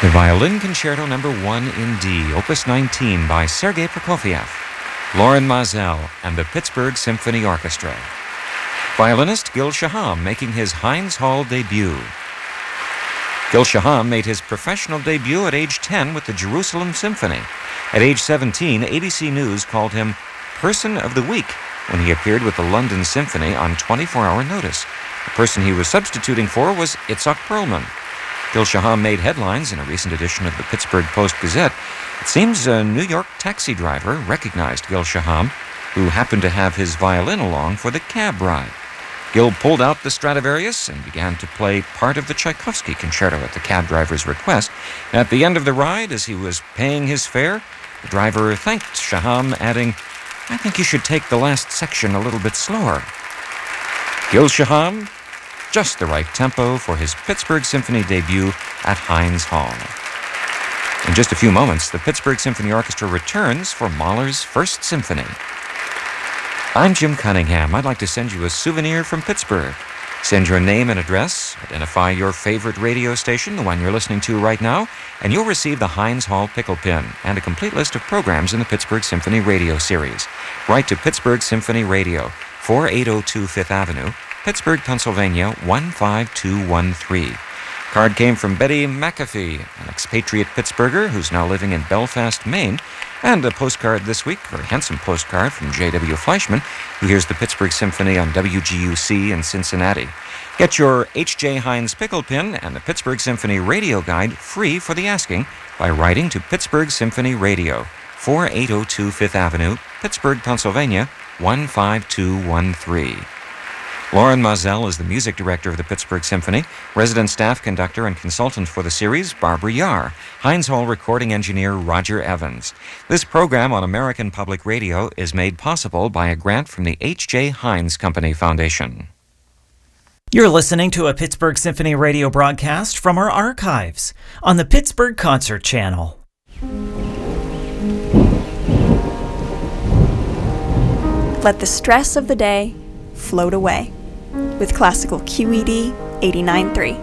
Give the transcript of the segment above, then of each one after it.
The Violin Concerto No. 1 in D, Opus 19 by Sergei Prokofiev, Loren Maazel, and the Pittsburgh Symphony Orchestra. Violinist Gil Shaham making his Heinz Hall debut. Gil Shaham made his professional debut at age 10 with the Jerusalem Symphony. At age 17, ABC News called him Person of the Week when he appeared with the London Symphony on 24-hour notice. The person he was substituting for was Itzhak Perlman. Gil Shaham made headlines in a recent edition of the Pittsburgh Post-Gazette. It seems a New York taxi driver recognized Gil Shaham, who happened to have his violin along for the cab ride. Gil pulled out the Stradivarius and began to play part of the Tchaikovsky concerto at the cab driver's request. At the end of the ride, as he was paying his fare, the driver thanked Shaham, adding, "I think you should take the last section a little bit slower." Gil Shaham, just the right tempo for his Pittsburgh Symphony debut at Heinz Hall. In just a few moments, the Pittsburgh Symphony Orchestra returns for Mahler's First Symphony. I'm Jim Cunningham. I'd like to send you a souvenir from Pittsburgh. Send your name and address, identify your favorite radio station, the one you're listening to right now, and you'll receive the Heinz Hall pickle pin and a complete list of programs in the Pittsburgh Symphony Radio series. Write to Pittsburgh Symphony Radio, 4802 Fifth Avenue, Pittsburgh, Pennsylvania, 15213. Card came from Betty McAfee, an expatriate Pittsburgher who's now living in Belfast, Maine, and a postcard this week, a very handsome postcard from J.W. Fleischman, who hears the Pittsburgh Symphony on WGUC in Cincinnati. Get your H.J. Heinz pickle pin and the Pittsburgh Symphony Radio Guide free for the asking by writing to Pittsburgh Symphony Radio, 4802 Fifth Avenue, Pittsburgh, Pennsylvania, 15213. Loren Maazel is the music director of the Pittsburgh Symphony, resident staff conductor and consultant for the series, Barbara Yar, Heinz Hall recording engineer, Roger Evans. This program on American Public Radio is made possible by a grant from the H.J. Heinz Company Foundation. You're listening to a Pittsburgh Symphony Radio broadcast from our archives on the Pittsburgh Concert Channel. Let the stress of the day float away with classical QED 89.3.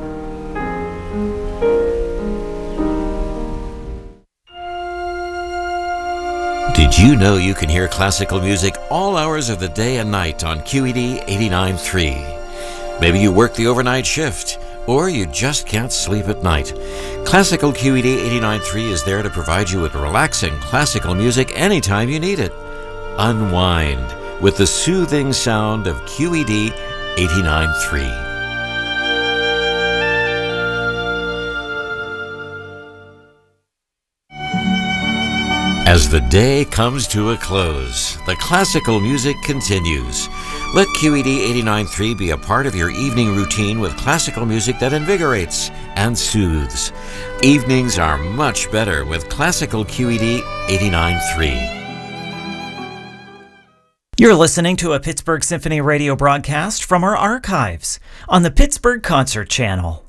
Did you know you can hear classical music all hours of the day and night on QED 89.3? Maybe you work the overnight shift, or you just can't sleep at night. Classical QED 89.3 is there to provide you with relaxing classical music anytime you need it. Unwind with the soothing sound of QED 89.3. As the day comes to a close, the classical music continues. Let QED 89.3 be a part of your evening routine with classical music that invigorates and soothes. Evenings are much better with classical QED 89.3. You're listening to a Pittsburgh Symphony Radio broadcast from our archives on the Pittsburgh Concert Channel.